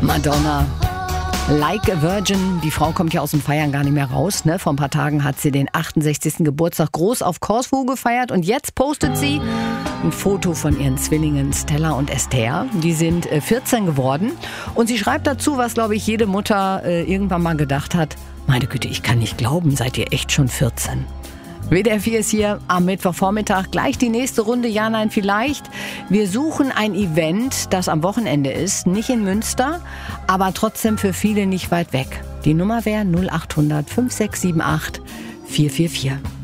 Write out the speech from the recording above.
Madonna. Like a Virgin. Die Frau kommt ja aus dem Feiern gar nicht mehr raus. Ne? Vor ein paar Tagen hat sie den 68. Geburtstag groß auf Korfu gefeiert. Und jetzt postet sie ein Foto von ihren Zwillingen Stella und Esther. Die sind 14 geworden. Und sie schreibt dazu, was, glaube ich, jede Mutter irgendwann mal gedacht hat. Meine Güte, ich kann nicht glauben, seid ihr echt schon 14? WDR 4 ist hier am Mittwochvormittag. Gleich die nächste Runde, ja, nein, vielleicht. Wir suchen ein Event, das am Wochenende ist, nicht in Münster, aber trotzdem für viele nicht weit weg. Die Nummer wäre 0800 5678 444.